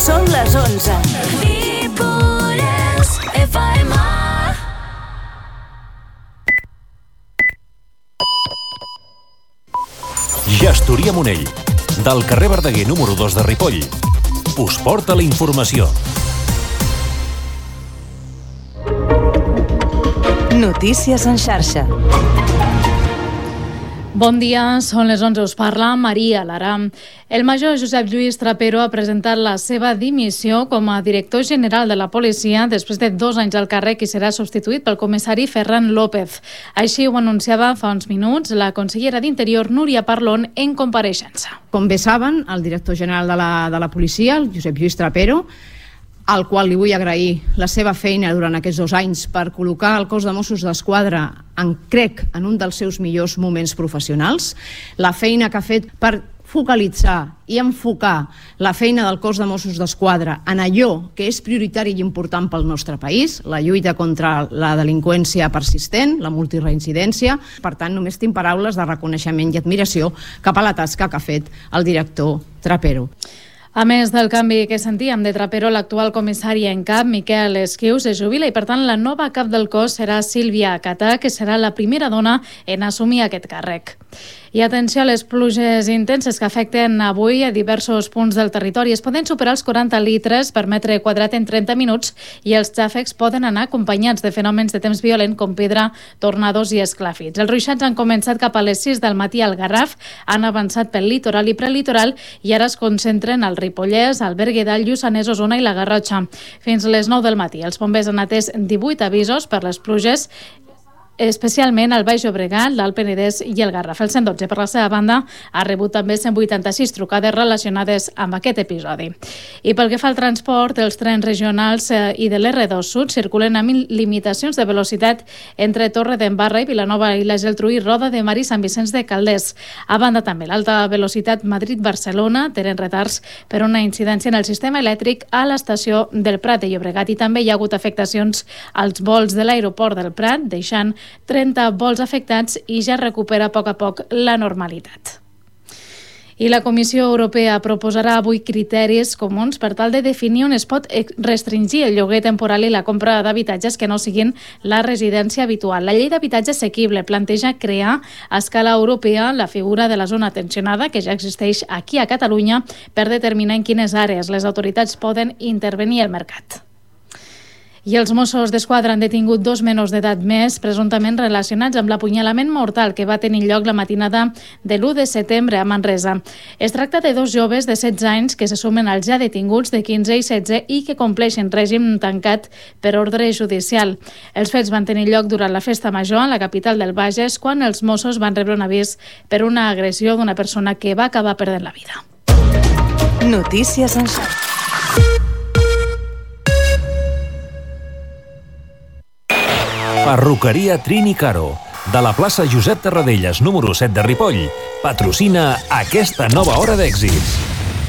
Són les 11. Ripollès FM. Gestoria Monell, del carrer Verdaguer número 2 de Ripoll, us porta la informació. Notícies en xarxa. Bon dia, són les 11, us parla Maria Lara. El major Josep Lluís Trapero ha presentat la seva dimissió com a director general de la policia després de 2 anys al càrrec i serà substituït pel comissari Ferran López. Així ho anunciava fa uns minuts la consellera d'Interior Núria Parlon en compareixença. Com bé saben, el director general de la policia, el Josep Lluís Trapero, al qual li vull agrair la seva feina durant aquests 2 anys per col·locar el cos de Mossos d'Esquadra en un dels seus millors moments professionals, la feina que ha fet per focalitzar i enfocar la feina del cos de Mossos d'Esquadra en allò que és prioritari i important pel nostre país, la lluita contra la delinqüència persistent, la multireincidència. Per tant, només tinc paraules de reconeixement i admiració cap a la tasca que ha fet el director Trapero. A més del canvi que sentíem de Trapero, l'actual comissari en cap, Miquel Esquius, es jubila i, per tant, la nova cap del cos serà Sílvia Catà, que serà la primera dona en assumir aquest càrrec. I atenció a les pluges intenses que afecten avui a diversos punts del territori. Es poden superar els 40 litres per metre quadrat en 30 minuts i els xàfecs poden anar acompanyats de fenòmens de temps violent com pedra, tornados i esclàfits. Els ruixats han començat cap a les 6 del matí al Garraf, han avançat pel litoral i prelitoral i ara es concentren al Ripollès, al Berguedà, el Lluçanès, Osona i la Garrotxa. Fins les 9 del matí, els bombers han atès 18 avisos per les pluges, especialment al Baix Llobregat, l'Alt Penedès i el Garraf. El 112, per la seva banda, ha rebut també 186 trucades relacionades amb aquest episodi. I pel que fa al transport, els trens regionals i de l'R2 Sud circulen amb limitacions de velocitat entre Torredembarra i Vilanova i la Geltrú i Roda de Mar i Sant Vicenç de Calders. A banda també, l'alta velocitat Madrid-Barcelona tenen retards per una incidència en el sistema elèctric a l'estació del Prat de Llobregat i també hi ha hagut afectacions als vols de l'aeroport del Prat, deixant 30 vols afectats i ja recupera a poc la normalitat. I la Comissió Europea proposarà avui criteris comuns per tal de definir on es pot restringir el lloguer temporal i la compra d'habitatges que no siguin la residència habitual. La llei d'habitatge assequible planteja crear a escala europea la figura de la zona tensionada, que ja existeix aquí a Catalunya, per determinar en quines àrees les autoritats poden intervenir al mercat. I els Mossos d'Esquadra han detingut 2 menors d'edat més, presumptament relacionats amb l'apunyalament mortal que va tenir lloc la matinada de l'1 de setembre a Manresa. Es tracta de 2 joves de 16 anys que se sumen als ja detinguts de 15 i 16 i que compleixen règim tancat per ordre judicial. Els fets van tenir lloc durant la festa major a la capital del Bages, quan els Mossos van rebre un avís per una agressió d'una persona que va acabar perdent la vida. Notícies en xarxa. Perruqueria Trini Caro, de la plaça Josep Tarradellas número 7 de Ripoll, patrocina aquesta nova hora d'èxits.